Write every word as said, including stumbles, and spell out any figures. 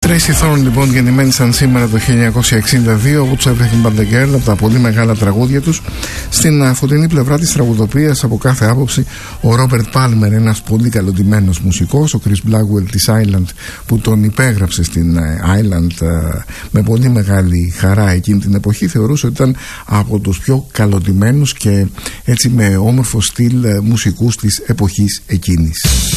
Tracy Thorn, λοιπόν, γεννημένοι σαν σήμερα το χίλια εννιακόσια εξήντα δύο, What's Everything But The Girl, από τα πολύ μεγάλα τραγούδια τους. Στην φωτεινή πλευρά της τραγουδοποιίας, από κάθε άποψη, ο Ρόμπερτ Πάλμερ, ένας πολύ καλοντημένος μουσικός, ο Chris Blackwell της Island, που τον υπέγραψε στην Island με πολύ μεγάλη χαρά εκείνη την εποχή, θεωρούσε ότι ήταν από τους πιο καλοντημένους και έτσι με όμορφο στυλ μουσικούς της εποχής εκείνης.